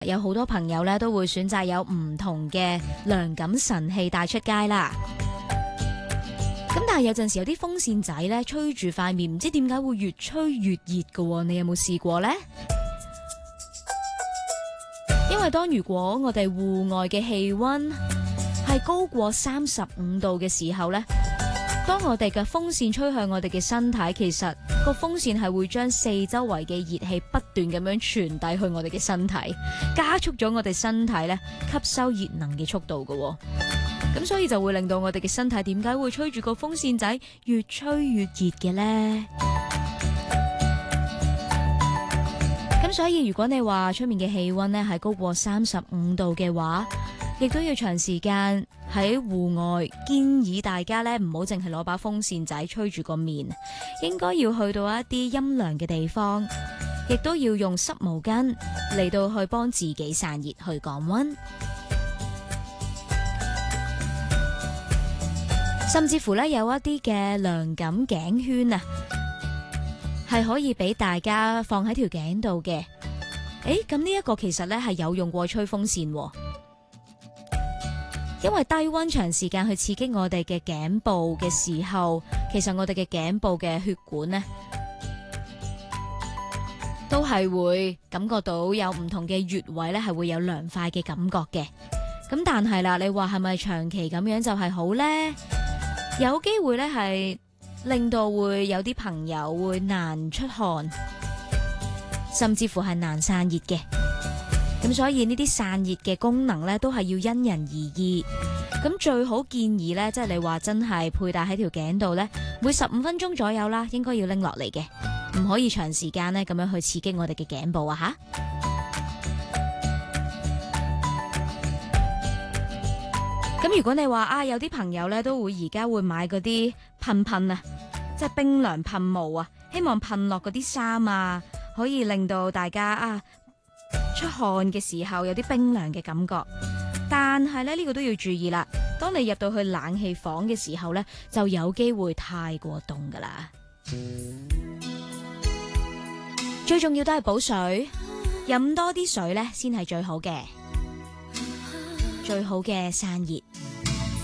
有好多朋友咧都會選擇有唔同嘅涼感神器帶出街啦。咁但係有陣時有啲風扇仔咧吹住塊面，唔知點解會越吹越熱㗎，你有冇試過呢？因為如果我哋戶外嘅氣溫係高過35度嘅時候呢，當我哋嘅風扇吹向我哋嘅身體，其實個風扇係會將四周圍嘅熱氣不斷咁樣傳遞去我哋嘅身體，加速咗我哋身體咧吸收熱能嘅速度㗎。咁所以就會令到我哋嘅身體點解會吹住個風扇仔越吹越熱嘅呢？咁所以如果你話出面嘅氣溫咧係高過35度嘅話，亦都要長時間喺戶外，建議大家咧唔好淨係攞把風扇仔吹住個面，應該要去到一啲陰涼嘅地方，亦都要用濕毛巾嚟到去幫自己散熱去降溫。甚至乎咧有一啲嘅涼感頸圈啊，係可以俾大家放喺條頸度嘅。咁呢一個其實咧係有用過吹風扇喎，因為低溫長時間去刺激我哋嘅頸部嘅時候，其實我哋嘅頸部嘅血管呢都係會感覺到有唔同嘅穴位咧係會有涼快嘅感覺嘅。咁但係啦，你話係咪長期咁樣就係好呢？有機會咧係令到會有啲朋友會難出汗，甚至乎係難散熱嘅。咁所以呢啲散熱嘅功能咧都係要因人而異。咁最好建議咧，即係你話真係佩戴喺條頸度咧，每15分鐘左右啦，應該要拎落嚟嘅，唔可以長時間咧咁樣去刺激我哋嘅頸部啊吓。咁如果你話有啲朋友咧都會而家會買嗰啲噴啊，即係冰涼噴霧啊，希望噴落嗰啲衫啊，可以令到大家出汗嘅時候有啲冰涼嘅感覺。但係咧呢個都要注意啦，當你入到去冷氣房嘅時候咧，就有機會太過凍噶啦。最重要都係補水，飲多啲水咧先係最好嘅，最好嘅散熱。